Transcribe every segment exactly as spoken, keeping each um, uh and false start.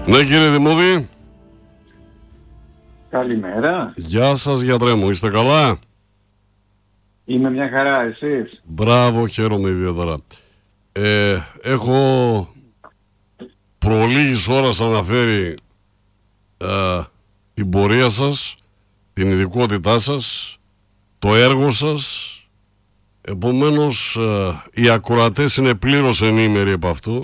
Ναι, κύριε Δημούδη. Καλημέρα. Γεια σας, γιατρέ μου, είστε καλά? Είμαι μια χαρά, εσείς? Μπράβο, χαίρομαι ιδιαίτερα. Ε, έχω προλίγης ώρας αναφέρει ε, την πορεία σας, την ειδικότητά σας, το έργο σας. Επομένως, ε, οι ακροατές είναι πλήρως ενήμεροι από αυτού.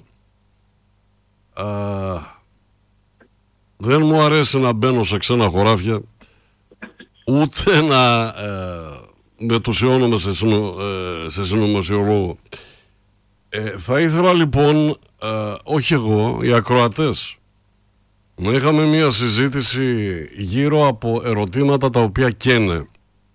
Ε, δεν μου αρέσει να μπαίνω σε ξένα χωράφια, ούτε να ε, μετουσιώνομαι σε, συνο, ε, σε συνωμοσιολόγο. Ε, θα ήθελα λοιπόν, ε, όχι εγώ, οι ακροατές, να είχαμε μια συζήτηση γύρω από ερωτήματα τα οποία καίνε.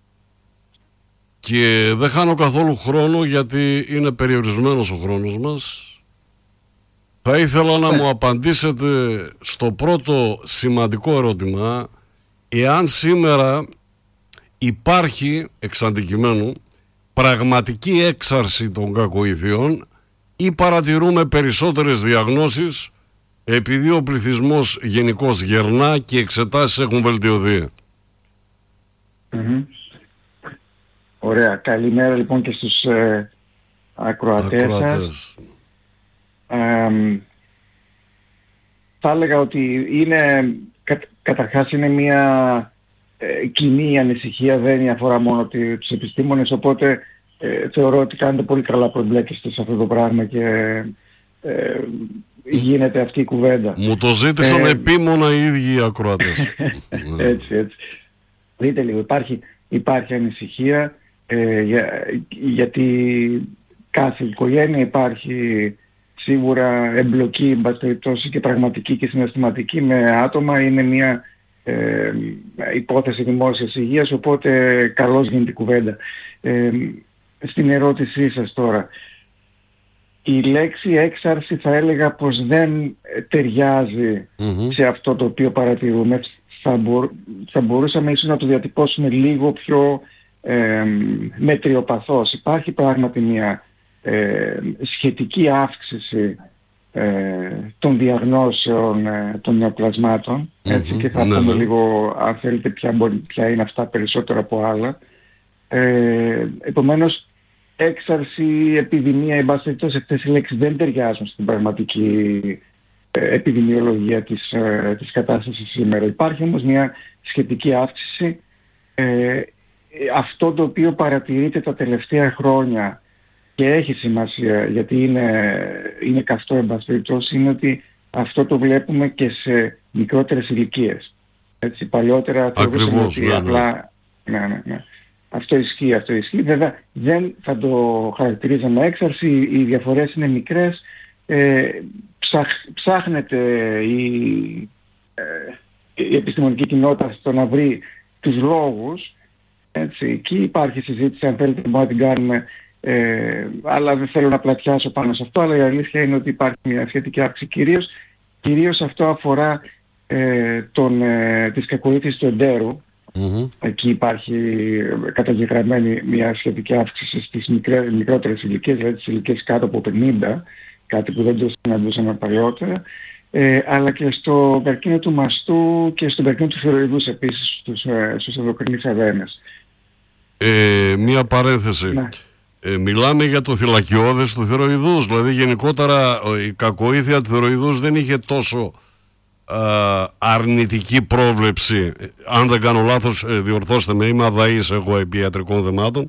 Και δεν χάνω καθόλου χρόνο, γιατί είναι περιορισμένος ο χρόνος μας. Θα ήθελα να μου απαντήσετε στο πρώτο σημαντικό ερώτημα, εάν σήμερα υπάρχει εξ αντικειμένου πραγματική έξαρση των κακοηθειών ή παρατηρούμε περισσότερες διαγνώσεις επειδή ο πληθυσμός γενικώς γερνά και οι εξετάσεις έχουν βελτιωθεί. Mm-hmm. Ωραία. Καλημέρα λοιπόν και στους ε, ακροατές, ακροατές σας. Ε, θα έλεγα ότι είναι, κα, καταρχάς είναι μια ε, κοινή ανησυχία, δεν αφορά μόνο τους επιστήμονες, οπότε ε, θεωρώ ότι κάνετε πολύ καλά που εμπλέκεστε σε αυτό το πράγμα και ε, γίνεται αυτή η κουβέντα. Μου το ζήτησαν ε, επίμονα οι ίδιοι οι ακροατές. Έτσι, έτσι. Δείτε λίγο, υπάρχει, υπάρχει ανησυχία ε, για, γιατί κάθε οικογένεια υπάρχει σίγουρα εμπλοκή, εν πάση περιπτώσει, και πραγματική και συναισθηματική με άτομα. Είναι μια ε, υπόθεση δημόσιας υγείας, οπότε καλώς γίνεται η κουβέντα. Ε, στην ερώτησή σας τώρα, η λέξη έξαρση θα έλεγα πως δεν ταιριάζει mm-hmm. σε αυτό το οποίο παρατηρούμε. Θα, μπο, θα μπορούσαμε ίσως να το διατυπώσουμε λίγο πιο ε, μετριοπαθώς. Υπάρχει πράγματι μια ε, σχετική αύξηση ε, των διαγνώσεων ε, των νεοπλασμάτων, έτσι, mm-hmm. και θα πούμε mm-hmm. λίγο, αν θέλετε, ποια, μπορεί, ποια είναι αυτά περισσότερα από άλλα. Ε, επομένως, έξαρση, επιδημία, εν πάση περιπτώσει, αυτές οι λέξεις δεν ταιριάζουν στην πραγματική ε, επιδημιολογία της, ε, της κατάστασης σήμερα. Υπάρχει όμως μια σχετική αύξηση. Ε, αυτό το οποίο παρατηρείται τα τελευταία χρόνια και έχει σημασία, γιατί είναι, είναι καυτό, εν πάση περιπτώσει, είναι ότι αυτό το βλέπουμε και σε μικρότερες ηλικίες. Έτσι, παλιότερα θεωρούσαμε ότι ναι, απλά... Ναι, ναι, ναι. Αυτό ισχύει, αυτό ισχύει. Βέβαια δεν θα το χαρακτηρίζαμε έξαρση, οι διαφορές είναι μικρές. Ε, ψάχ, ψάχνεται η, ε, η επιστημονική κοινότητα στο να βρει τους λόγους. Έτσι, εκεί υπάρχει συζήτηση, αν θέλετε μπορούμε να την κάνουμε, ε, αλλά δεν θέλω να πλατιάσω πάνω σε αυτό, αλλά η αλήθεια είναι ότι υπάρχει μια σχετική αύξηση. Κυρίως, κυρίως αυτό αφορά ε, τον, ε, τις κακοήθειες του εντέρου. Mm-hmm. Εκεί υπάρχει καταγεγραμμένη μια σχετική αύξηση στις μικρότερες ηλικίες, δηλαδή τις ηλικίες κάτω από πενήντα, κάτι που δεν το συναντούσαμε παλιότερα, ε, αλλά και στο καρκίνο του μαστού και στον καρκίνο του θηροειδούς επίσης, στους, ε, στους ενδοκρινείς αδένες. Ε, μία παρένθεση. Ναι. Ε, μιλάμε για το θυλακιώδες του θηροειδούς, δηλαδή γενικότερα η κακοήθεια του θηροειδούς δεν είχε τόσο Uh, αρνητική πρόβλεψη. Αν δεν κάνω λάθος, ε, διορθώστε με, είμαι αδαής εγώ επί ιατρικών θεμάτων,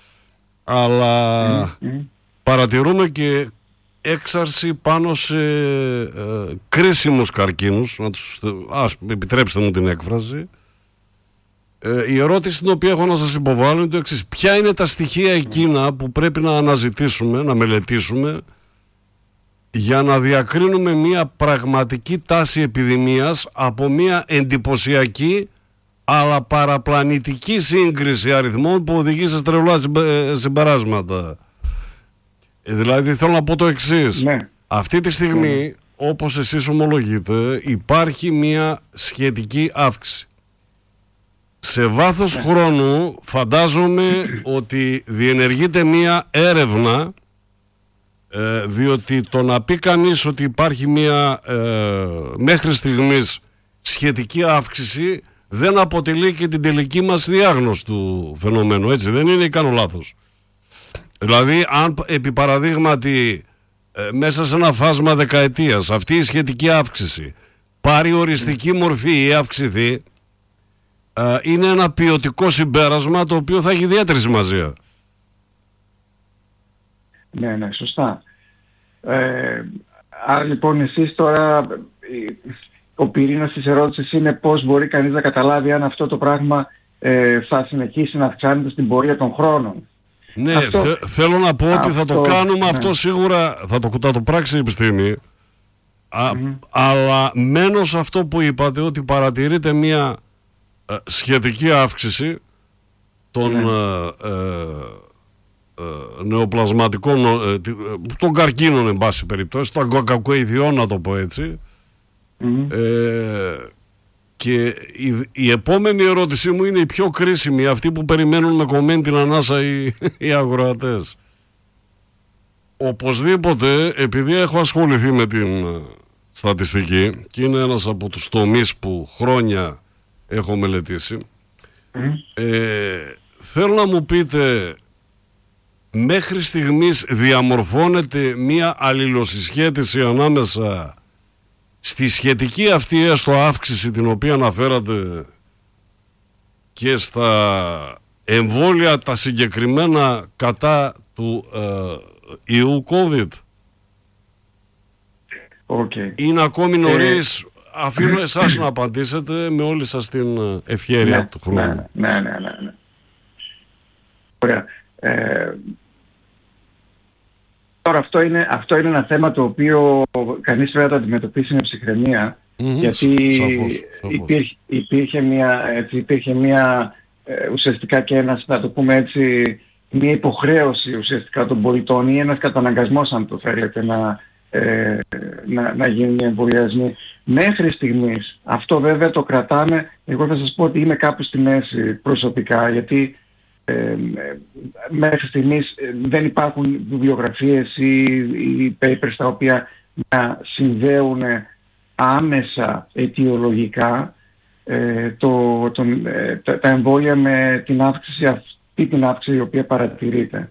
αλλά mm-hmm. παρατηρούμε και έξαρση πάνω σε ε, κρίσιμους καρκίνους, να τους, ας, επιτρέψτε μου την έκφραση. Ε, η ερώτηση την οποία έχω να σας υποβάλω είναι το εξής: ποια είναι τα στοιχεία εκείνα που πρέπει να αναζητήσουμε, να μελετήσουμε, για να διακρίνουμε μια πραγματική τάση επιδημίας από μια εντυπωσιακή αλλά παραπλανητική σύγκριση αριθμών που οδηγεί σε στρεβλά συμπεράσματα. Ε, δηλαδή θέλω να πω το εξής. Ναι. Αυτή τη στιγμή, ναι, όπως εσείς ομολογείτε, υπάρχει μια σχετική αύξηση. Σε βάθος, ναι, χρόνου φαντάζομαι ότι διενεργείται μια έρευνα ε, διότι το να πει κανείς ότι υπάρχει μια ε, μέχρι στιγμής σχετική αύξηση δεν αποτελεί και την τελική μας διάγνωση του φαινομένου, έτσι δεν είναι ή κάνω λάθος? Δηλαδή αν επί παραδείγματι ε, μέσα σε ένα φάσμα δεκαετίας αυτή η σχετική αύξηση πάρει οριστική μορφή ή αυξηθεί, ε, είναι ένα ποιοτικό συμπέρασμα το οποίο θα έχει ιδιαίτερη σημασία. Ναι, ναι, σωστά. Ε, άρα λοιπόν εσείς τώρα, ο πυρήνας της ερώτησης είναι πώς μπορεί κανείς να καταλάβει αν αυτό το πράγμα ε, θα συνεχίσει να αυξάνεται στην πορεία των χρόνων. Ναι, αυτό, θε, θέλω να πω ότι αυτό, θα το κάνουμε ναι. αυτό σίγουρα, θα το, θα το πράξει η επιστήμη, α, Mm-hmm. αλλά μένω σε αυτό που είπατε ότι παρατηρείται μια ε, σχετική αύξηση των ναι. ε, ε, ε, νεοπλασματικών, ε, των καρκίνων εν πάση περιπτώσει, των κακοειδιών να το πω έτσι. Mm-hmm. Ε, και η, η επόμενη ερώτησή μου είναι η πιο κρίσιμη, αυτή που περιμένουν με κομμένη την ανάσα οι, οι αγροατές. Οπωσδήποτε, επειδή έχω ασχοληθεί με την στατιστική και είναι ένας από τους τομείς που χρόνια έχω μελετήσει, mm. ε, θέλω να μου πείτε, μέχρι στιγμής διαμορφώνεται μία αλληλοσυσχέτιση ανάμεσα στη σχετική αυτή έστω αύξηση την οποία αναφέρατε και στα εμβόλια τα συγκεκριμένα κατά του ε, ιού COVID? Okay. Είναι ακόμη νωρίς, ε... αφήνω εσάς να απαντήσετε με όλη σας την ευχέρεια ναι, του χρόνου. Ναι, ναι, ναι, ναι, ναι. Ωραία. Ε, τώρα αυτό είναι, αυτό είναι ένα θέμα το οποίο κανείς πρέπει να το αντιμετωπίσει με ψυχραιμία, mm-hmm. γιατί σαφώς, σαφώς. Υπήρχε, υπήρχε μια, έτσι, υπήρχε μια ε, ουσιαστικά και ένας, να το πούμε έτσι, μια υποχρέωση ουσιαστικά των πολιτών ή ένας καταναγκασμός, αν το θέλετε, να, ε, να, να γίνουν οι εμβολιασμοί. Μέχρι στιγμής, αυτό βέβαια το κρατάμε, εγώ θα σας πω ότι είμαι κάπου στη μέση προσωπικά, γιατί ε, μέχρι στιγμής δεν υπάρχουν βιβλιογραφίες ή, ή papers τα οποία να συνδέουν άμεσα αιτιολογικά ε, το, τον, ε, τα, τα εμβόλια με την αύξηση αυτή, την αύξηση η οποία παρατηρείται.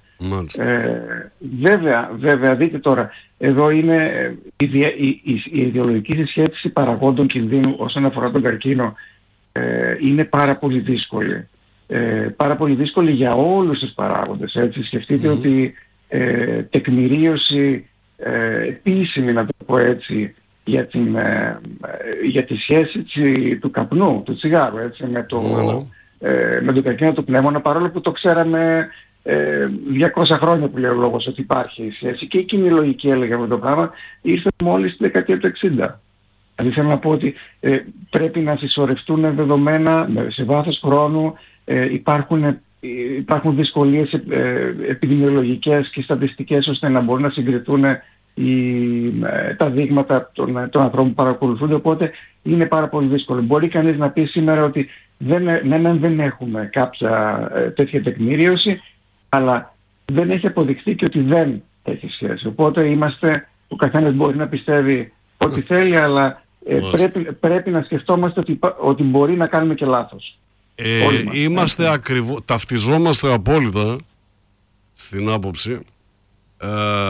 Ε, βέβαια, βέβαια, δείτε τώρα, εδώ είναι η, η, η, η ιδεολογική συσχέτιση παραγόντων κινδύνου όσον αφορά τον καρκίνο, ε, είναι πάρα πολύ δύσκολη. Ε, πάρα πολύ δύσκολη για όλους τους παράγοντες. Έτσι. Σκεφτείτε mm-hmm. ότι ε, τεκμηρίωση ε, επίσημη, να το πω έτσι, για, την, ε, για τη σχέση τσι, του καπνού, του τσιγάρου, έτσι, με, το, mm-hmm. ε, με το καρκίνο του πνεύμονα, παρόλο που το ξέραμε ε, διακόσια χρόνια που λέει ο λόγος ότι υπάρχει σχέση, και η κοινή λογική έλεγε αυτό το πράγμα, ήρθε μόλις στη δεκαετία του εξήντα. Δηλαδή θέλω να πω ότι ε, πρέπει να συσσωρευτούν δεδομένα σε βάθος χρόνου. Ε, υπάρχουν, ε, υπάρχουν δυσκολίες ε, επιδημιολογικές και στατιστικές ώστε να μπορούν να συγκριτούν οι, ε, τα δείγματα των, των ανθρώπων που παρακολουθούνται, οπότε είναι πάρα πολύ δύσκολο. Μπορεί κανείς να πει σήμερα ότι δεν, ναι, δεν έχουμε κάποια ε, τέτοια τεκμηρίωση, αλλά δεν έχει αποδειχθεί και ότι δεν έχει σχέση. Οπότε είμαστε, ο καθένας μπορεί να πιστεύει ό,τι θέλει, αλλά ε, πρέπει, πρέπει να σκεφτόμαστε ότι, ότι μπορεί να κάνουμε και λάθος. Ε, είμαστε ακριβώς, ταυτιζόμαστε απόλυτα στην άποψη, ε,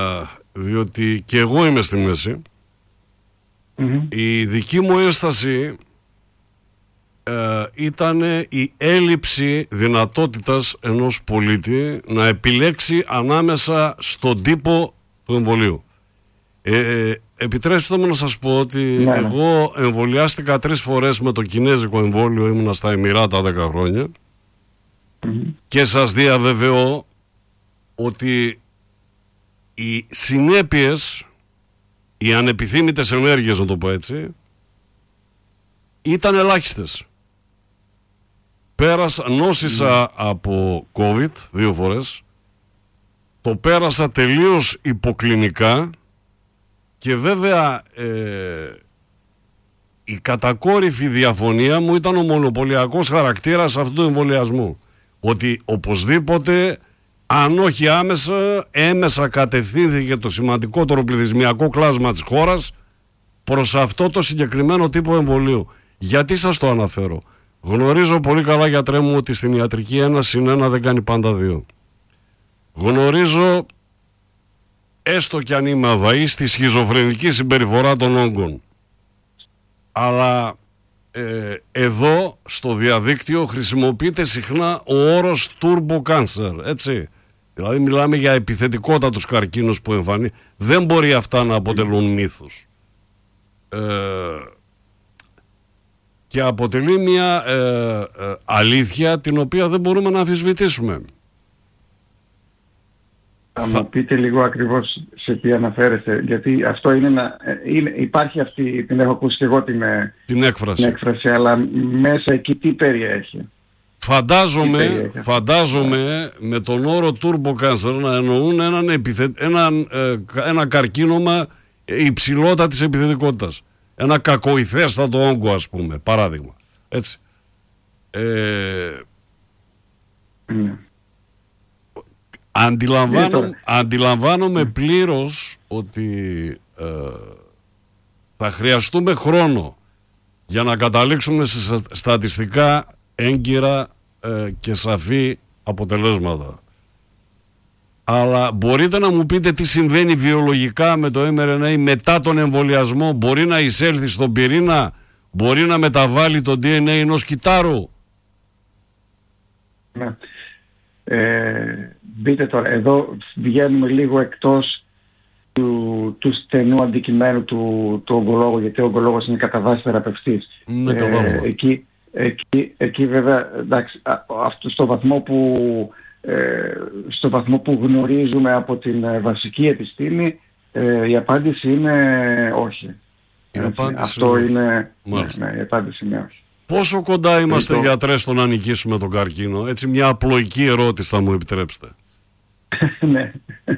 διότι και εγώ είμαι στη μέση. Mm-hmm. Η δική μου ένσταση ε, ήταν η έλλειψη δυνατότητας ενός πολίτη να επιλέξει ανάμεσα στον τύπο του εμβολίου. Ε, ε, επιτρέψτε μου να σας πω ότι ναι, εγώ εμβολιάστηκα τρεις φορές με το κινέζικο εμβόλιο, ήμουνα στα Εμιράτα δέκα χρόνια mm-hmm. και σας διαβεβαιώ ότι οι συνέπειες, οι ανεπιθύμητες ενέργειες, να το πω έτσι, ήταν ελάχιστες. Πέρασα, νόσησα mm-hmm. από COVID δύο φορές, το πέρασα τελείως υποκλινικά. Και βέβαια ε, η κατακόρυφη διαφωνία μου ήταν ο μονοπωλιακός χαρακτήρας αυτού του εμβολιασμού. Ότι οπωσδήποτε αν όχι άμεσα, έμεσα κατευθύνθηκε το σημαντικότερο πληθυσμιακό κλάσμα της χώρας προς αυτό το συγκεκριμένο τύπο εμβολίου. Γιατί σας το αναφέρω? Γνωρίζω πολύ καλά, γιατρέ μου, ότι στην ιατρική ένα συν ένα δεν κάνει πάντα δύο. Γνωρίζω, έστω κι αν είμαι αδαής, τη σχιζοφρενική συμπεριφορά των όγκων. Αλλά ε, εδώ στο διαδίκτυο χρησιμοποιείται συχνά ο όρος turbo cancer, έτσι. Δηλαδή μιλάμε για επιθετικότατους καρκίνους που εμφανίζονται. Δεν μπορεί αυτά να αποτελούν μύθους. Ε, και αποτελεί μια ε, ε, αλήθεια την οποία δεν μπορούμε να αμφισβητήσουμε. Θα μου πείτε λίγο ακριβώς σε τι αναφέρεστε, γιατί αυτό είναι ένα, είναι, υπάρχει αυτή, την έχω ακούσει και εγώ την, την, έκφραση. την έκφραση, αλλά μέσα εκεί τι περιέχει? Φαντάζομαι, τι περιέχει? φαντάζομαι yeah. με τον όρο turbo cancer να εννοούν έναν επιθε, έναν, ε, ένα καρκίνωμα υψηλότατης επιθετικότητας. Ένα κακοηθέστατο όγκο, ας πούμε, παράδειγμα. Έτσι. Ε, mm. Αντιλαμβάνω, αντιλαμβάνομαι πλήρως ότι ε, θα χρειαστούμε χρόνο για να καταλήξουμε σε στατιστικά έγκυρα ε, και σαφή αποτελέσματα. Αλλά μπορείτε να μου πείτε τι συμβαίνει βιολογικά με το εμ αρ εν έι μετά τον εμβολιασμό? Μπορεί να εισέλθει στον πυρήνα? Μπορεί να μεταβάλει το ντι εν έι ενός κυτάρου? Ναι. Ε, μπείτε τώρα, εδώ βγαίνουμε λίγο εκτός του, του στενού αντικειμένου του, του ογκολόγου, γιατί ο ογκολόγος είναι κατά βάση θεραπευτής. Ναι, ε, εκεί, εκεί, εκεί βέβαια, εντάξει, αυτό στο βαθμό που ε, στο βαθμό που γνωρίζουμε από την ε, βασική επιστήμη, ε, η απάντηση είναι όχι. Η απάντηση αυτό είναι, είναι, ναι, ναι, η απάντηση είναι όχι. Πόσο κοντά είμαστε, το... γιατρέ, στο να νικήσουμε τον καρκίνο? Έτσι, μια απλοϊκή ερώτηση θα μου επιτρέψετε. Ναι.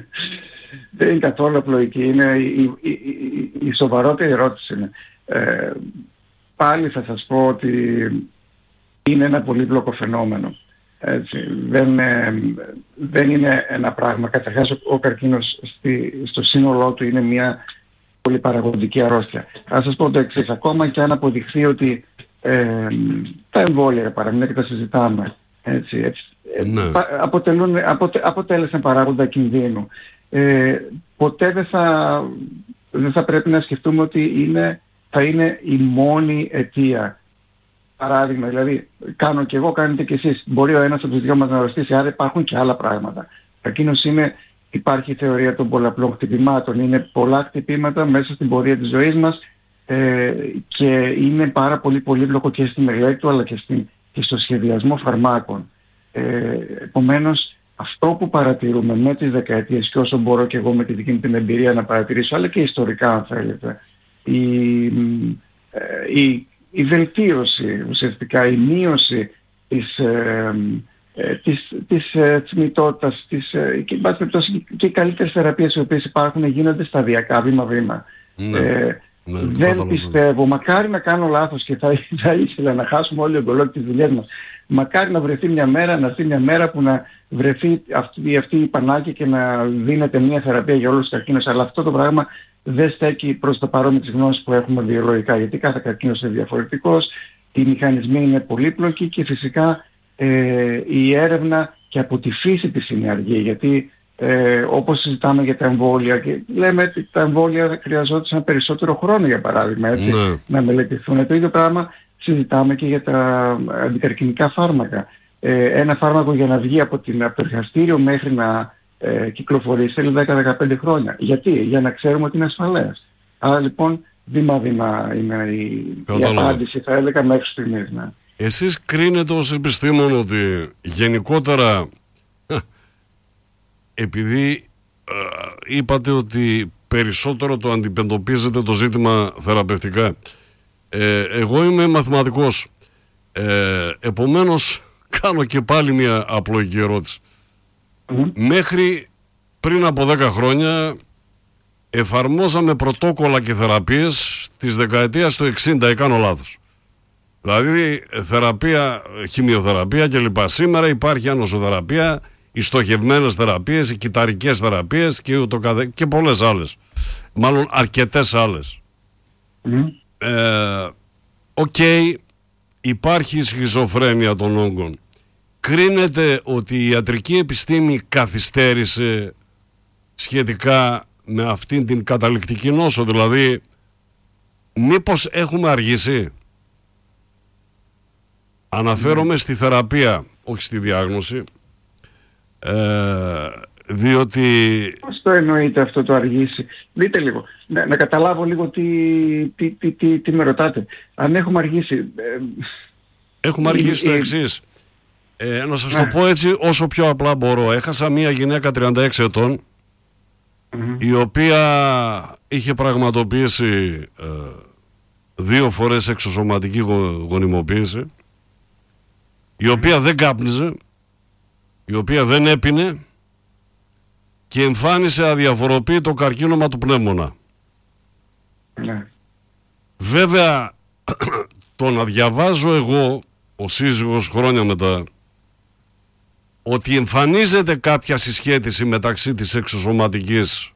Δεν είναι καθόλου απλοϊκή. Είναι η, η, η, η σοβαρότερη ερώτηση. Είναι. Ε, πάλι θα σας πω ότι είναι ένα πολύπλοκο φαινόμενο. Έτσι. Δεν, ε, δεν είναι ένα πράγμα. Καταρχάς, ο, ο καρκίνος στη, στο σύνολό του είναι μια πολυπαραγωγική αρρώστια. Θα σας πω το εξής. Ακόμα και αν αποδειχθεί ότι Ε, τα εμβόλια, παραμείνω και τα συζητάμε, έτσι, έτσι, ναι. αποτελούν, αποτε, αποτέλεσαν παράγοντα κινδύνου. Ε, ποτέ δεν θα, δεν θα πρέπει να σκεφτούμε ότι είναι, θα είναι η μόνη αιτία. Παράδειγμα, δηλαδή, κάνω και εγώ, κάνετε και εσείς. Μπορεί ο ένας από τους δυο μας να αρρωστήσει, άρα υπάρχουν και άλλα πράγματα. Καρκίνος είναι, υπάρχει η θεωρία των πολλαπλών χτυπημάτων. Είναι πολλά χτυπήματα μέσα στην πορεία της ζωής μας. Ε, και είναι πάρα πολύ πολύπλοκο και στη μελέτη του, αλλά και, στη, και στο σχεδιασμό φαρμάκων. Ε, επομένως, αυτό που παρατηρούμε με τις δεκαετίες, και όσο μπορώ και εγώ με τη δική μου την εμπειρία να παρατηρήσω, αλλά και ιστορικά αν θέλετε, η, η, η βελτίωση, ουσιαστικά η μείωση της, ε, ε, της, της ε, θνητότητας, της, ε, και, και οι καλύτερες θεραπείες οι οποίες υπάρχουν γίνονται σταδιακά, βήμα-βήμα. Ναι. Ε, Ναι, δεν πιστεύω, μακάρι να κάνω λάθος και θα, θα ήθελα να χάσουμε όλοι οι ογκολόγοι τις δουλειές μας. Μακάρι να βρεθεί μια μέρα, να έρθει μια μέρα που να βρεθεί αυτή, αυτή η πανάκια και να δίνεται μια θεραπεία για όλους τους καρκίνους. Αλλά αυτό το πράγμα δεν στέκει προς το παρόν με τις γνώσεις που έχουμε βιολογικά. Γιατί κάθε καρκίνος είναι διαφορετικός, οι μηχανισμοί είναι πολύπλοκοι και φυσικά ε, η έρευνα και από τη φύση της είναι αργή. Γιατί Ε, όπως συζητάμε για τα εμβόλια και λέμε ότι τα εμβόλια χρειαζόταν περισσότερο χρόνο, για παράδειγμα, έτσι, ναι. να μελετηθούν. Το ίδιο πράγμα συζητάμε και για τα αντικαρκινικά φάρμακα. Ε, ένα φάρμακο για να βγει από, την, από το εργαστήριο μέχρι να ε, κυκλοφορήσει θέλει δέκα με δεκαπέντε χρόνια. Γιατί? Για να ξέρουμε ότι είναι ασφαλές. Άρα λοιπόν βήμα-βήμα είναι η, η απάντηση, θα έλεγα, μέχρι στιγμής. Ναι. Εσείς κρίνετε ως επιστήμον ότι γενικότερα, επειδή ε, είπατε ότι περισσότερο το αντιμετωπίζετε το ζήτημα θεραπευτικά, ε, εγώ είμαι μαθηματικός, ε, επομένως κάνω και πάλι μια απλοϊκή ερώτηση. Mm-hmm. Μέχρι πριν από δέκα χρόνια εφαρμόζαμε πρωτόκολλα και θεραπείες της δεκαετίας του εξήντα, ή κάνω λάθος? Δηλαδή θεραπεία, χημειοθεραπεία κλπ. Σήμερα υπάρχει ανοσοθεραπεία, οι στοχευμένες θεραπείες, οι κυταρικές θεραπείες και, ούτω καθε... και πολλές άλλες. Μάλλον αρκετές άλλες. Mm. Ε, Οκ, okay, υπάρχει σχιζοφρένεια των όγκων. Κρίνεται ότι η ιατρική επιστήμη καθυστέρησε σχετικά με αυτήν την καταληκτική νόσο? Δηλαδή, μήπως έχουμε αργήσει? Αναφέρομαι mm. στη θεραπεία, όχι στη διάγνωση. Ε, διότι... Πώς το εννοείτε αυτό το αργήσει? Δείτε λίγο, να, να καταλάβω λίγο τι, τι, τι, τι, τι με ρωτάτε. Αν έχουμε αργήσει... Ε, έχουμε αργήσει ε, το εξής. Ε, να σας ναι. το πω έτσι όσο πιο απλά μπορώ. Έχασα μία γυναίκα τριάντα έξι ετών, mm-hmm. η οποία είχε πραγματοποιήσει ε, δύο φορές εξωσωματική γο, γονιμοποίηση, η οποία δεν κάπνιζε, η οποία δεν έπινε και εμφάνισε αδιαφοροποίητο καρκίνωμα του πνεύμονα. Ναι. Βέβαια, το να διαβάζω εγώ, ο σύζυγος χρόνια μετά, ότι εμφανίζεται κάποια συσχέτιση μεταξύ της εξωσωματικής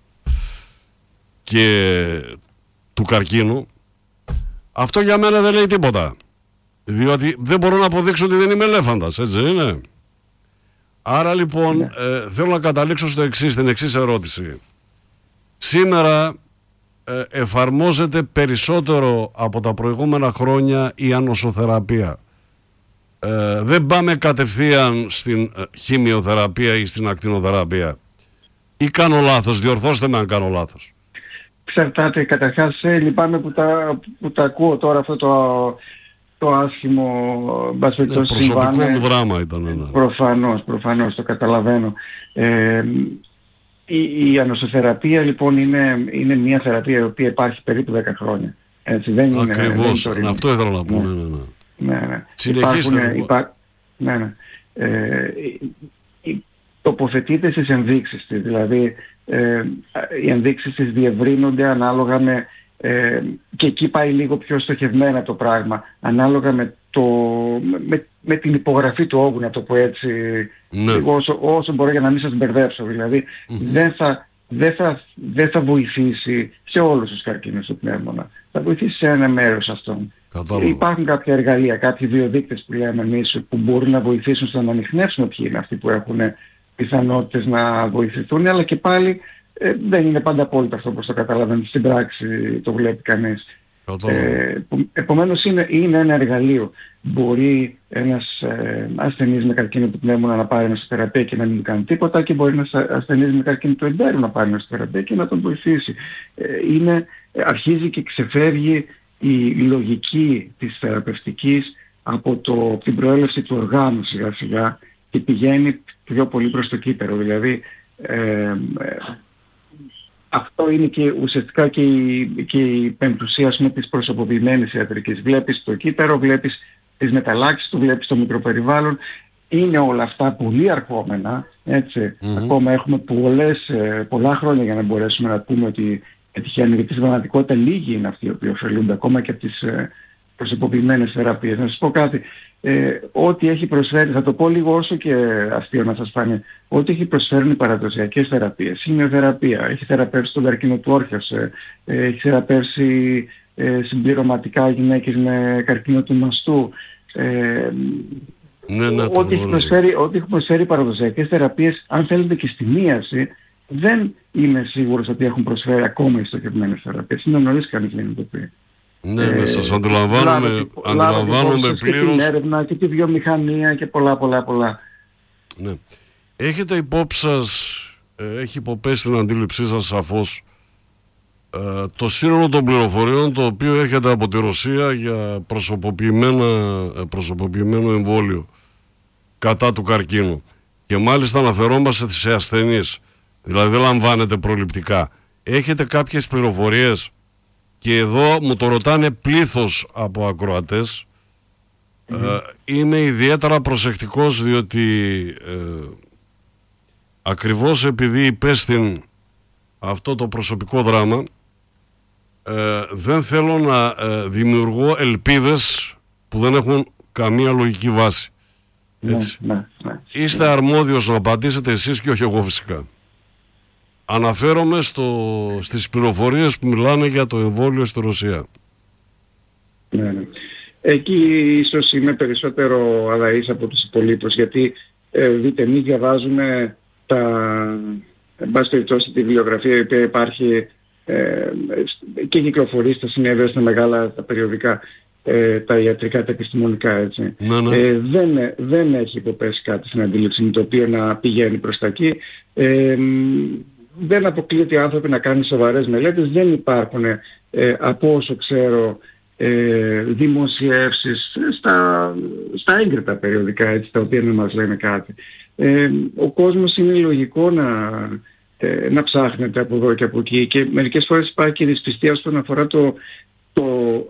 και του καρκίνου, αυτό για μένα δεν λέει τίποτα. Διότι δεν μπορώ να αποδείξω ότι δεν είμαι ελέφαντας, έτσι είναι? Άρα λοιπόν ναι. ε, θέλω να καταλήξω στο εξής, την εξής ερώτηση. Σήμερα ε, εφαρμόζεται περισσότερο από τα προηγούμενα χρόνια η ανοσοθεραπεία. Ε, δεν πάμε κατευθείαν στην ε, χημειοθεραπεία ή στην ακτινοθεραπεία. Ή κάνω λάθος? Διορθώστε με αν κάνω λάθος. Εξαρτάται, καταρχάς ε, λυπάμαι που τα, που τα ακούω τώρα αυτό το... το άσχημο μπασπεκτός ναι, προσωπικό μου δράμα ήταν. Ναι. Προφανώς, προφανώς, το καταλαβαίνω. Ε, η, η ανοσοθεραπεία λοιπόν είναι, είναι μια θεραπεία η οποία υπάρχει περίπου δέκα χρόνια. Έτσι, δεν είναι, ακριβώς, δεν είναι αυτό ήθελα να πω. Ναι, ναι, ναι. ναι, ναι. Συνεχίστε. Υπάρχουν, υπά, ναι, ναι. Ε, τοποθετείται στις ενδείξεις της, δηλαδή ε, οι ενδείξεις της διευρύνονται ανάλογα με Ε, και εκεί πάει λίγο πιο στοχευμένα το πράγμα, ανάλογα με, το, με, με την υπογραφή του όγκου, να το πω έτσι, ναι. όσο, όσο μπορώ για να μην σας μπερδέψω. Δηλαδή mm-hmm. δεν, θα, δεν, θα, δεν θα βοηθήσει σε όλους τους καρκίνους του πνεύμονα, θα βοηθήσει σε ένα μέρος αυτών. Υπάρχουν κάποια εργαλεία, κάποιοι βιοδείκτες που λέμε εμείς, που μπορούν να βοηθήσουν στο να ανιχνεύσουν ποιοι είναι αυτοί που έχουν πιθανότητες να βοηθηθούν, αλλά και πάλι Ε, δεν είναι πάντα απόλυτα αυτό, όπως το καταλαβαίνετε. Στην πράξη το βλέπει κανείς. Ε, επομένως είναι, είναι ένα εργαλείο. Μπορεί ένας ε, ασθενής με καρκίνο του πνεύμονα να πάρει ανοσοθεραπεία και να μην κάνει τίποτα, και μπορεί ένας ασθενής με καρκίνο του εντέρου να πάρει ανοσοθεραπεία και να τον βοηθήσει. Ε, είναι, αρχίζει και ξεφεύγει η λογική της θεραπευτικής από το, την προέλευση του οργάνου σιγά σιγά και πηγαίνει πιο πολύ προς το κύτταρο. Δηλαδή ε, αυτό είναι και ουσιαστικά και η, και η πεμπτουσία της προσωποποιημένης ιατρικής. Βλέπεις το κύτταρο, βλέπεις τις μεταλλάξεις του, βλέπεις το μικροπεριβάλλον. Είναι όλα αυτά πολύ αρχόμενα, έτσι. Mm-hmm. Ακόμα έχουμε πολλές, πολλά χρόνια για να μπορέσουμε να πούμε ότι πετυχαίνουν, γιατί στην πραγματικότητα λίγοι είναι αυτοί οι οποίοι ωφελούνται ακόμα και από τις προσωποποιημένες θεραπείες. Να σας πω κάτι. Ε, ό,τι έχει προσφέρει, θα το πω λίγο όσο και αστείο να σας φάνει, ό,τι έχει προσφέρουν οι παραδοσιακές θεραπείες, η ημιοθεραπεία, έχει θεραπεύσει τον καρκίνο του όρχιας, ε, ε, έχει θεραπεύσει ε, συμπληρωματικά γυναίκες με καρκίνο του μαστού, ε, ναι, ναι, ό,τι, έχει προσφέρει, ό,τι έχει προσφέρει οι παραδοσιακές θεραπείες, αν θέλετε και στη μίαση, δεν είμαι σίγουρος ότι έχουν προσφέρει ακόμα οι στοχευμένες θεραπείες. Είναι νωρίς κανείς να το πει. Ναι, ναι, σας αντιλαμβάνομαι, αντιλαμβάνομαι πλήρως. Και την έρευνα και τη βιομηχανία και πολλά πολλά πολλά. Ναι. Έχετε υπόψη σας, έχει υποπέσει την αντίληψή σας σαφώς, ε, το σύνολο των πληροφοριών το οποίο έρχεται από τη Ρωσία για προσωποποιημένο εμβόλιο κατά του καρκίνου. Και μάλιστα αναφερόμαστε σε ασθενείς, δηλαδή δεν λαμβάνεται προληπτικά. Έχετε κάποιες πληροφορίες? Και εδώ μου το ρωτάνε πλήθος από ακροατές. Mm-hmm. Ε, είμαι ιδιαίτερα προσεκτικός, διότι ε, ακριβώς επειδή υπέστην αυτό το προσωπικό δράμα, ε, δεν θέλω να ε, δημιουργώ ελπίδες που δεν έχουν καμία λογική βάση. Έτσι. Ναι, ναι, ναι. Είστε αρμόδιος να απαντήσετε εσείς και όχι εγώ φυσικά. Αναφέρομαι στο, στις πληροφορίες που μιλάνε για το εμβόλιο στη Ρωσία. Ναι, ναι. Εκεί ίσως είμαι περισσότερο αδαής από τους υπολείπους, γιατί ε, δείτε, εμείς διαβάζουμε τα, εν πάση περιπτώσει, τη βιβλιογραφία η οποία υπάρχει ε, και κυκλοφορεί στα συνέδρια, στα μεγάλα τα περιοδικά, ε, τα ιατρικά, τα επιστημονικά, έτσι. Ναι, ναι. Ε, δεν, δεν έχει υποπέσει κάτι στην αντίληψη με το οποίο να πηγαίνει προς τα εκεί. Ε, δεν αποκλείεται οι άνθρωποι να κάνουν σοβαρές μελέτες, δεν υπάρχουν ε, από όσο ξέρω ε, δημοσιεύσεις στα, στα έγκριτα περιοδικά, έτσι, τα οποία να μας λένε κάτι. Ε, ο κόσμος είναι λογικό να, ε, να ψάχνεται από εδώ και από εκεί, και μερικές φορές υπάρχει και δυσπιστία όσον αφορά το, το,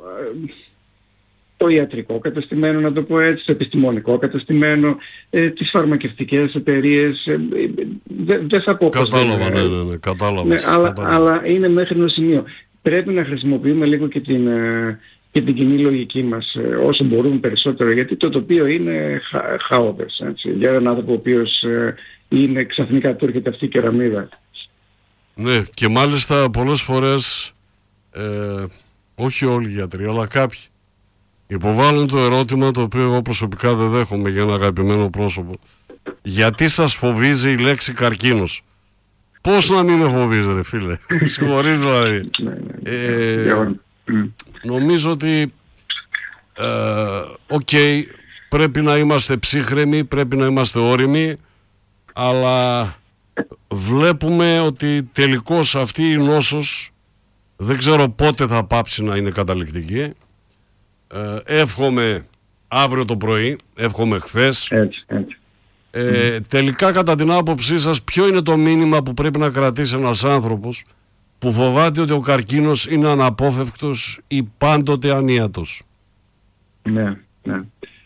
το ιατρικό κατεστημένο, να το πω έτσι, το επιστημονικό κατεστημένο, ε, τις φαρμακευτικές εταιρείες. Ε, δεν δε θα πω πώς. Κατάλαβα, ναι, ναι, ναι, κατάλαβα. Ναι, αλλά, κατάλαβα. αλλά είναι μέχρι ένα σημείο. Πρέπει να χρησιμοποιούμε λίγο και την, και την κοινή λογική μας όσο μπορούμε περισσότερο, γιατί το τοπίο είναι χα, χαόδες, έτσι, για έναν άνθρωπο ο οποίος είναι ξαφνικά του έρχεται αυτή η κεραμίδα. Ναι, και μάλιστα πολλές φορές ε, όχι όλοι οι γιατροί, αλλά κάποιοι υποβάλλουν το ερώτημα, το οποίο εγώ προσωπικά δεν δέχομαι για ένα αγαπημένο πρόσωπο. Γιατί σας φοβίζει η λέξη καρκίνος? Πώς να μην με φοβίζει, ρε φίλε? Συγχωρείς δηλαδή. ε, νομίζω ότι οκ, okay, πρέπει να είμαστε ψύχρεμοι, πρέπει να είμαστε όριμοι, αλλά βλέπουμε ότι τελικώς αυτή η νόσος δεν ξέρω πότε θα πάψει να είναι καταληκτική. ε, εύχομαι αύριο το πρωί, εύχομαι χθες. Έτσι, έτσι. Ε, mm. Τελικά, κατά την άποψή σας, ποιο είναι το μήνυμα που πρέπει να κρατήσει ένας άνθρωπος που φοβάται ότι ο καρκίνος είναι αναπόφευκτος ή πάντοτε ανίατος? Ναι, ναι.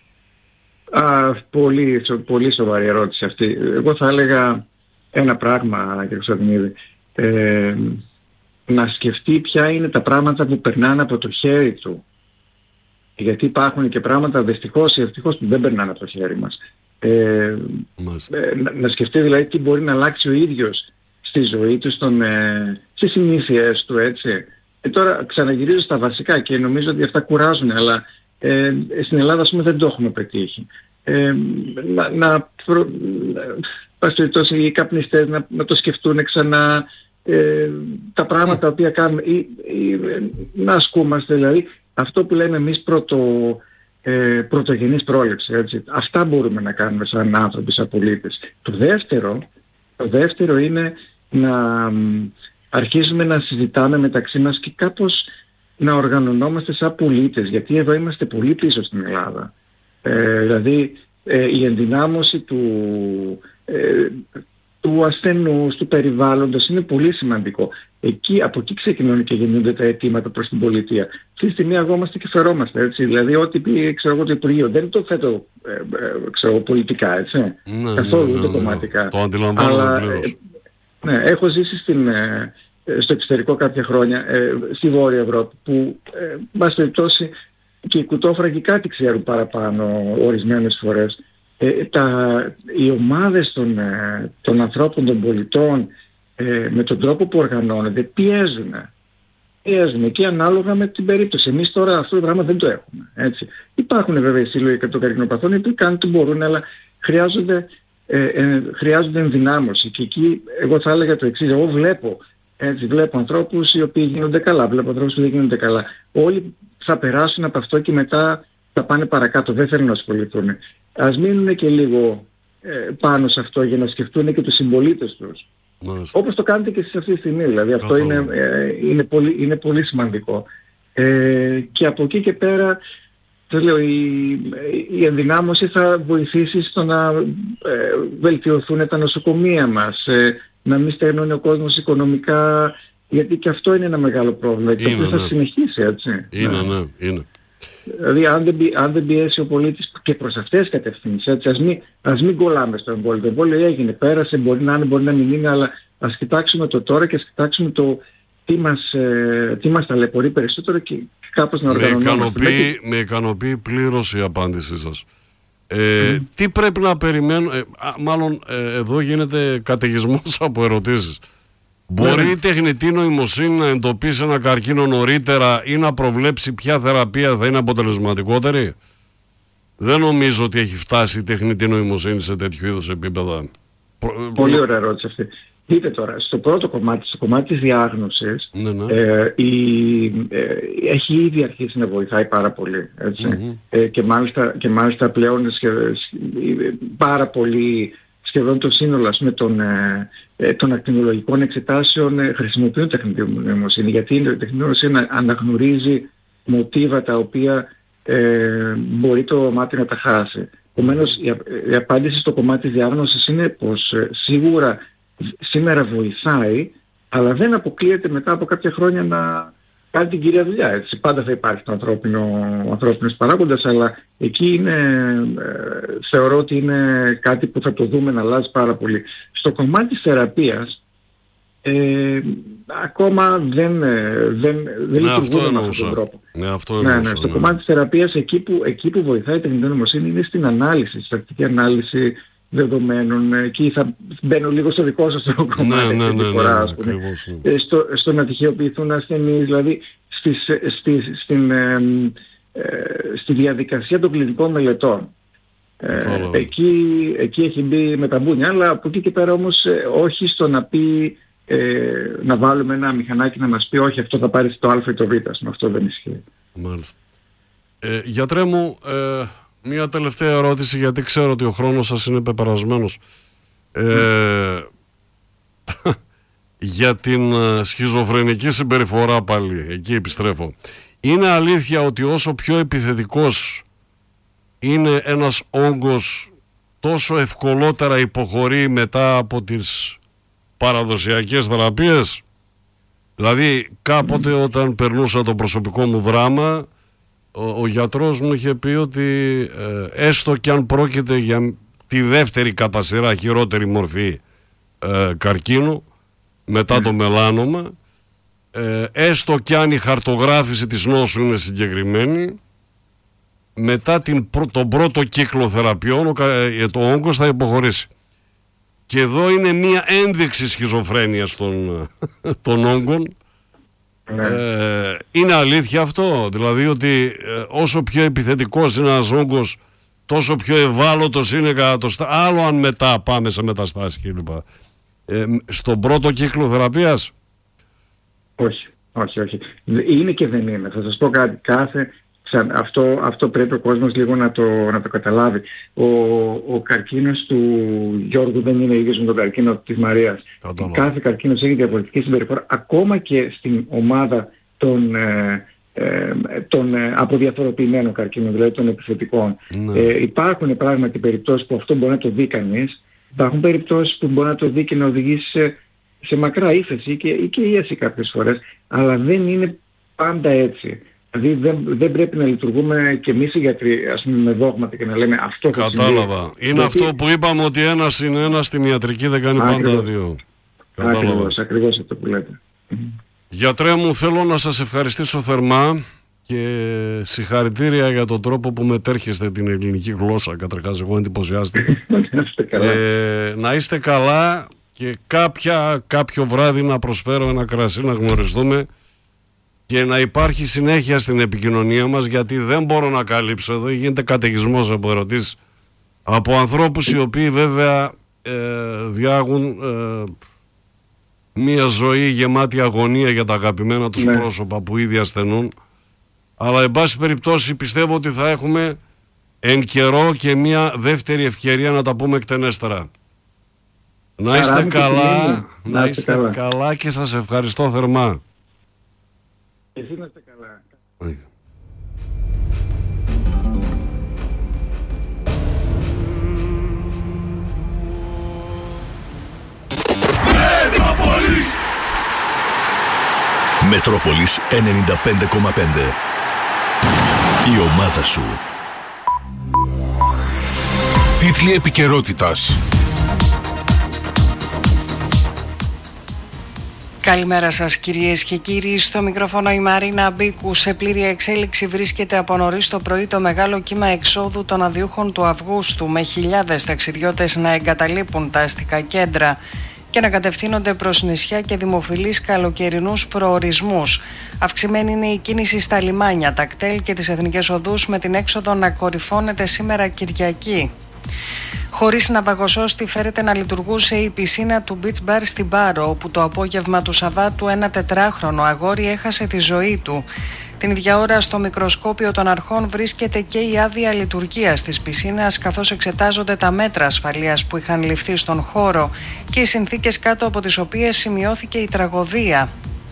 Α, πολύ, πολύ σοβαρή ερώτηση αυτή. Εγώ θα έλεγα ένα πράγμα, κύριε Κωνσταντινίδη. Ε, να σκεφτεί ποια είναι τα πράγματα που περνάνε από το χέρι του. Γιατί υπάρχουν και πράγματα δυστυχώς ή ευτυχώς που δεν περνάνε από το χέρι μας. Ε, ε, να, να σκεφτεί δηλαδή τι μπορεί να αλλάξει ο ίδιος στη ζωή του, στον, ε, στις συνήθειές του, έτσι. Ε, τώρα ξαναγυρίζω στα βασικά και νομίζω ότι αυτά κουράζουν, αλλά ε, στην Ελλάδα, ας πούμε, δεν το έχουμε πετύχει. Ε, να, να προ, παστηριτώσει οι καπνιστές να, να το σκεφτούν ξανά, ε, τα πράγματα τα οποία κάνουμε, ή, ή, να ασκούμαστε δηλαδή αυτό που λέμε εμείς πρωτο, ε, πρωτογενής πρόληψη, έτσι. Αυτά μπορούμε να κάνουμε σαν άνθρωποι, σαν πολίτες. Το δεύτερο, το δεύτερο είναι να αρχίσουμε να συζητάμε μεταξύ μας και κάπως να οργανωνόμαστε σαν πολίτες, γιατί εδώ είμαστε πολύ πίσω στην Ελλάδα. Ε, δηλαδή ε, η ενδυνάμωση του, ε, του ασθενούς, του περιβάλλοντος είναι πολύ σημαντικό. Εκεί, από εκεί ξεκινούν και γίνονται τα αιτήματα προς την πολιτεία. Αυτή τη στιγμή αγόμαστε και φερόμαστε, έτσι. Δηλαδή ό,τι πει, ξέρω εγώ, το Υπουργείο δεν το θέτω ε, ε, ξέρω, πολιτικά, έτσι. Ναι, καθόλου, ναι, ούτε ναι, κομματικά. ναι. Το αντιλαμβάνομαι πλήρως. Ναι, έχω ζήσει στην, ε, στο εξωτερικό κάποια χρόνια, ε, στη Βόρεια Ευρώπη, που ε, μπας περιπτώσει και οι κουτόφραγοι κάτι ξέρουν παραπάνω ορισμένες φορές. Ε, τα, οι ομάδες των, ε, των ανθρώπων, των πολιτών, ε, με τον τρόπο που οργανώνονται, πιέζουν. Πιέζουν και ανάλογα με την περίπτωση. Εμείς τώρα αυτό το πράγμα δεν το έχουμε. Έτσι. Υπάρχουν βέβαια οι σύλλογοι των καρκινοπαθών, οι οποίοι κάνουν τι μπορούν, αλλά χρειάζονται, ε, ε, χρειάζονται ενδυνάμωση. Και εκεί εγώ θα έλεγα το εξής. Εγώ βλέπω, έτσι, βλέπω ανθρώπους οι οποίοι γίνονται καλά, βλέπω ανθρώπους που δεν γίνονται καλά. Όλοι θα περάσουν από αυτό και μετά θα πάνε παρακάτω. Δεν θέλουν να ασχοληθούν. Ας μείνουν και λίγο ε, πάνω σε αυτό για να σκεφτούν και τους συμπολίτες τους. Μάλιστα. Όπως το κάνετε και εσείς αυτή τη στιγμή. Δηλαδή αυτό είναι, ε, είναι, πολύ, είναι πολύ σημαντικό. Ε, και από εκεί και πέρα, το λέω, η, η ενδυνάμωση θα βοηθήσει στο να ε, βελτιωθούν τα νοσοκομεία μας, ε, να μην στέλνουν ο κόσμος οικονομικά, γιατί και αυτό είναι ένα μεγάλο πρόβλημα και αυτό θα ναι. συνεχίσει, έτσι. Είναι, ναι, ναι είναι. Δηλαδή αν δεν, αν δεν πιέσει ο πολίτης και προς αυτές τις κατευθύνσεις, έτσι, ας μην, ας μην κολλάμε στο εμβόλιο. Το εμβόλιο έγινε, πέρασε, μπορεί να είναι, μπορεί να μην είναι, αλλά ας κοιτάξουμε το τώρα και ας κοιτάξουμε το τι μας, ε, τι μας ταλαιπωρεί περισσότερο και κάπως να οργανωνόμαστε. Με ικανοποιεί, με ικανοποιεί πλήρως η απάντησή σας. Ε, Mm. Τι πρέπει να περιμένουμε, ε, μάλλον ε, εδώ γίνεται καταιγισμός από ερωτήσεις. Μπορεί Mm. η τεχνητή νοημοσύνη να εντοπίσει ένα καρκίνο νωρίτερα ή να προβλέψει ποια θεραπεία θα είναι αποτελεσματικότερη? Δεν νομίζω ότι έχει φτάσει η τεχνητή νοημοσύνη σε τέτοιου είδους επίπεδα. Πολύ ωραία ερώτηση αυτή. Δείτε τώρα, στο πρώτο κομμάτι, στο κομμάτι της διάγνωσης, ναι, ναι. Ε, η, ε, έχει ήδη αρχίσει να βοηθάει πάρα πολύ. Έτσι. Mm-hmm. Ε, και, μάλιστα, και μάλιστα πλέον σχε, πάρα πολύ, σχεδόν το σύνολο με των, ε, των ακτινολογικών εξετάσεων ε, χρησιμοποιούν τεχνητή νοημοσύνη, γιατί η τεχνητή νοημοσύνη αναγνωρίζει μοτίβα τα οποία ε, μπορεί το μάτι να τα χάσει. Επομένως, η, η απάντηση στο κομμάτι της διάγνωσης είναι πως ε, σίγουρα σήμερα βοηθάει, αλλά δεν αποκλείεται μετά από κάποια χρόνια να κάνει την κυρία δουλειά. Έτσι. Πάντα θα υπάρχει το ανθρώπινο, ο ανθρώπινος παράγοντας, αλλά εκεί είναι, ε, θεωρώ ότι είναι κάτι που θα το δούμε να αλλάζει πάρα πολύ. Στο κομμάτι της θεραπείας, ε, ακόμα δεν, δεν, δεν ναι, λειτουργούμε με αυτόν τον τρόπο. Ναι, αυτό ναι, ναι, στο ναι. κομμάτι της θεραπείας, εκεί που, εκεί που βοηθάει η τεχνητή νοημοσύνη είναι στην ανάλυση, στη στατιστική ανάλυση δεδομένων. Εκεί θα μπαίνω λίγο στο δικό σας το κομμάτι, ναι, ναι, ναι, φορά, ναι, ναι, ακριβώς, ναι. Στο, στο να τυχαιοποιηθούν ασθενείς, δηλαδή στις, στις, στην, ε, ε, στη διαδικασία των κλινικών μελετών. Ε, εκεί, εκεί έχει μπει με τα μπούνια, αλλά από εκεί και πέρα όμως ε, όχι στο να πει ε, να βάλουμε ένα μηχανάκι να μας πει όχι, αυτό θα πάρει το α ή το β. Αυτό δεν ισχύει. Μάλιστα. Ε, γιατρέ μου, ε, μία τελευταία ερώτηση, γιατί ξέρω ότι ο χρόνος σας είναι πεπερασμένος. Ε, mm. Για την σχιζοφρενική συμπεριφορά πάλι, εκεί επιστρέφω. Είναι αλήθεια ότι όσο πιο επιθετικός είναι ένας όγκος, τόσο ευκολότερα υποχωρεί μετά από τις παραδοσιακές θεραπείες? Δηλαδή κάποτε όταν περνούσα το προσωπικό μου δράμα, ο, ο γιατρός μου είχε πει ότι ε, έστω και αν πρόκειται για τη δεύτερη κατά σειρά χειρότερη μορφή ε, καρκίνου μετά το μελάνομα, ε, έστω και αν η χαρτογράφηση της νόσου είναι συγκεκριμένη, μετά την, τον πρώτο κύκλο θεραπείων το όγκος θα υποχωρήσει. Και εδώ είναι μία ένδειξη σχιζοφρένειας των, των όγκων. Ναι. Ε, είναι αλήθεια αυτό? Δηλαδή ότι ε, όσο πιο επιθετικός είναι ένας όγκος, τόσο πιο ευάλωτος είναι κατά το στάδιο. Άλλο αν μετά πάμε σε μεταστάσεις κλπ. Ε, στον πρώτο κύκλο θεραπείας? Όχι, όχι, όχι. Είναι και δεν είναι. Θα σας πω κάτι. Κάθε... Αυτό, αυτό πρέπει ο κόσμος λίγο να το, να το καταλάβει. Ο, ο καρκίνος του Γιώργου δεν είναι ίδιος με τον καρκίνο της Μαρίας. Κατάλαβα. Κάθε καρκίνος έχει διαφορετική συμπεριφορά, ακόμα και στην ομάδα των, ε, ε, των ε, αποδιαφοροποιημένων καρκίνων, δηλαδή των επιθετικών. Ναι. Ε, υπάρχουν πράγματι περιπτώσεις που αυτό μπορεί να το δει κανείς. Υπάρχουν περιπτώσεις που μπορεί να το δει και να οδηγήσει σε, σε μακρά ύφεση και, ή και ίαση κάποιες φορές, αλλά δεν είναι πάντα έτσι. Δηλαδή δεν, δεν πρέπει να λειτουργούμε και εμείς οι γιατροί, ας πούμε, με δόγματα και να λέμε αυτό θα συμβεί. Κατάλαβα. Είναι γιατί... αυτό που είπαμε, ότι ένας είναι ένας, στην ιατρική δεν κάνει ακριβώς. Πάντα δύο. Κατάλαβα. Ακριβώς, ακριβώς αυτό που λέτε. Γιατρέ μου, θέλω να σας ευχαριστήσω θερμά και συγχαρητήρια για τον τρόπο που μετέρχεστε την ελληνική γλώσσα. Καταρχάς, εγώ εντυπωσιάστηκα. ε, να είστε καλά και κάποια, κάποιο βράδυ να προσφέρω ένα κρασί να γνωριστούμε και να υπάρχει συνέχεια στην επικοινωνία μας, γιατί δεν μπορώ να καλύψω εδώ, γίνεται καταιγισμός από ερωτήσεις από ανθρώπους οι οποίοι βέβαια ε, διάγουν ε, μια ζωή γεμάτη αγωνία για τα αγαπημένα τους ναι. πρόσωπα που ήδη ασθενούν, αλλά εν πάση περιπτώσει πιστεύω ότι θα έχουμε εν καιρό και μια δεύτερη ευκαιρία να τα πούμε εκτενέστερα. Να είστε Άρα, καλά, να, να είστε καλά. καλά και σας ευχαριστώ θερμά. Εσύ να είστε καλά. Μετρόπολης Μετρόπολης ενενήντα πέντε κόμμα πέντε. Η ομάδα σου. Τίτλοι επικαιρότητας. Καλημέρα σας κυρίες και κύριοι, στο μικρόφωνο η Μαρίνα Μπίκου. Σε πλήρη εξέλιξη βρίσκεται από νωρίς το πρωί το μεγάλο κύμα εξόδου των αδειούχων του Αυγούστου, με χιλιάδες ταξιδιώτες να εγκαταλείπουν τα αστικά κέντρα και να κατευθύνονται προς νησιά και δημοφιλείς καλοκαιρινούς προορισμούς. Αυξημένη είναι η κίνηση στα λιμάνια, τα κτέλ και τις εθνικές οδούς, με την έξοδο να κορυφώνεται σήμερα Κυριακή. Χωρίς ναυαγοσώστη φέρεται να λειτουργούσε η πισίνα του Beach Bar στην Πάρο, όπου το απόγευμα του Σαββάτου ένα τετράχρονο αγόρι έχασε τη ζωή του. Την ίδια ώρα στο μικροσκόπιο των αρχών βρίσκεται και η άδεια λειτουργίας της πισίνας, καθώς εξετάζονται τα μέτρα ασφαλείας που είχαν ληφθεί στον χώρο και οι συνθήκες κάτω από τις οποίες σημειώθηκε η τραγωδία.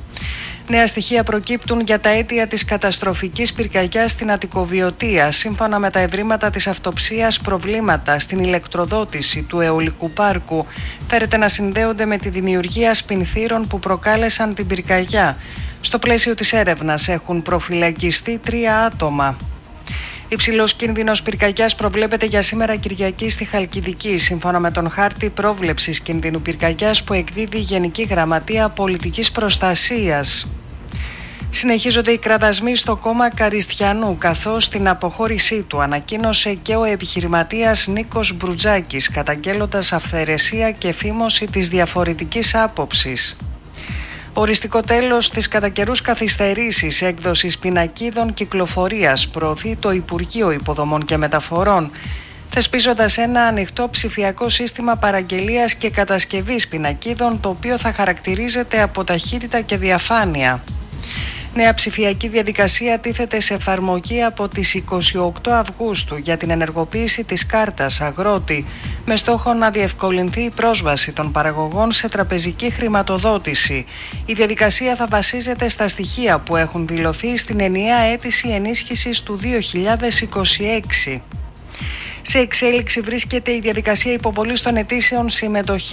Νέα στοιχεία προκύπτουν για τα αίτια της καταστροφικής πυρκαγιάς στην Αττικοβιωτία. Σύμφωνα με τα ευρήματα της αυτοψίας, προβλήματα στην ηλεκτροδότηση του αιωλικού πάρκου φέρεται να συνδέονται με τη δημιουργία σπινθήρων που προκάλεσαν την πυρκαγιά. Στο πλαίσιο της έρευνας έχουν προφυλακιστεί τρία άτομα. Υψηλός κίνδυνος πυρκαγιάς προβλέπεται για σήμερα Κυριακή στη Χαλκιδική, σύμφωνα με τον χάρτη πρόβλεψης κινδύνου πυρκαγιάς που εκδίδει η Γενική Γραμματεία Πολιτικής Προστασίας. Συνεχίζονται οι κραδασμοί στο κόμμα Καριστιανού, καθώς την αποχώρησή του ανακοίνωσε και ο επιχειρηματίας Νίκος Μπρουτζάκης, καταγγέλλοντας αυθαιρεσία και φήμωση της διαφορετικής άποψης. Οριστικό τέλος της κατά καιρούς καθυστερήσεις έκδοσης πινακίδων κυκλοφορίας προωθεί το Υπουργείο Υποδομών και Μεταφορών, θεσπίζοντας ένα ανοιχτό ψηφιακό σύστημα παραγγελίας και κατασκευής πινακίδων, το οποίο θα χαρακτηρίζεται από ταχύτητα και διαφάνεια. Νέα ψηφιακή διαδικασία τίθεται σε εφαρμογή από τις είκοσι οκτώ Αυγούστου για την ενεργοποίηση της κάρτας αγρότη, με στόχο να διευκολυνθεί η πρόσβαση των παραγωγών σε τραπεζική χρηματοδότηση. Η διαδικασία θα βασίζεται στα στοιχεία που έχουν δηλωθεί στην ενιαία αίτηση ενίσχυσης του δύο χιλιάδες είκοσι έξι. Σε εξέλιξη βρίσκεται η διαδικασία υποβολής των αιτήσεων συμμετοχής